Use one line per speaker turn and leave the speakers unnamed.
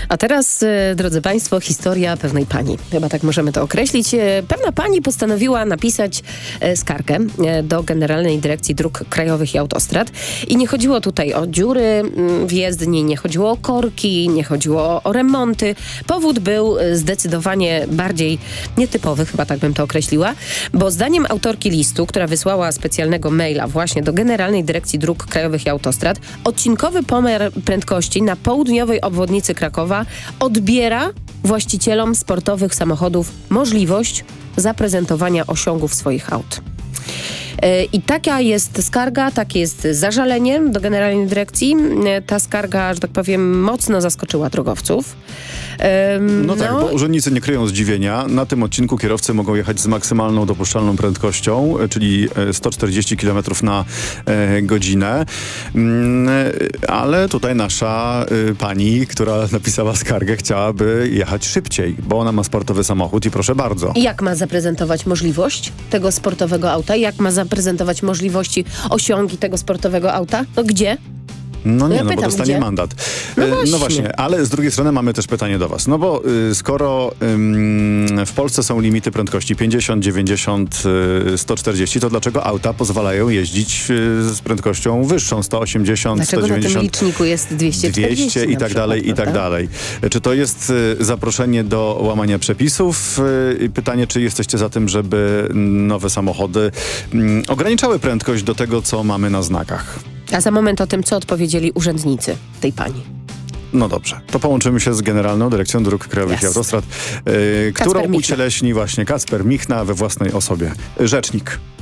A teraz, drodzy Państwo, historia pewnej pani. Chyba tak możemy to określić. Pewna pani postanowiła napisać skargę do Generalnej Dyrekcji Dróg Krajowych i Autostrad. I nie chodziło tutaj o dziury w jezdni, nie chodziło o korki, nie chodziło o remonty. Powód był zdecydowanie bardziej nietypowy, chyba tak bym to określiła, bo zdaniem autorki listu, która wysłała specjalnego maila właśnie do Generalnej Dyrekcji Dróg Krajowych i Autostrad, odcinkowy pomiar prędkości na południowej obwodnicy Krakowa odbiera właścicielom sportowych samochodów możliwość zaprezentowania osiągów swoich aut. I taka jest skarga, takie jest zażalenie do Generalnej Dyrekcji. Ta skarga, że tak powiem, mocno zaskoczyła drogowców.
No tak, bo urzędnicy nie kryją zdziwienia. Na tym odcinku kierowcy mogą jechać z maksymalną dopuszczalną prędkością, czyli 140 km na godzinę. Ale tutaj nasza pani, która napisała skargę, chciałaby jechać szybciej, bo ona ma sportowy samochód i proszę bardzo.
I jak ma zaprezentować możliwość tego sportowego auta? Jak ma zaprezentować możliwości, osiągi tego sportowego auta? No gdzie?
No nie,
ja
no
pytam,
bo dostanie
gdzie?
mandat.
No właśnie.
Ale z drugiej strony mamy też pytanie do was. No bo skoro w Polsce są limity prędkości 50, 90, 140, to dlaczego auta pozwalają jeździć z prędkością wyższą, 180,
Dlaczego
190,
na tym liczniku jest 240
200 i tak dalej, i tak dalej. Czy to jest zaproszenie do łamania przepisów? Pytanie, czy jesteście za tym, żeby nowe samochody ograniczały prędkość do tego, co mamy na znakach?
A za moment o tym, co odpowiedzieli urzędnicy tej pani.
No dobrze, to połączymy się z Generalną Dyrekcją Dróg Krajowych i Autostrad, którą
Michna.
ucieleśni właśnie Kacper Michna we własnej osobie. Rzecznik.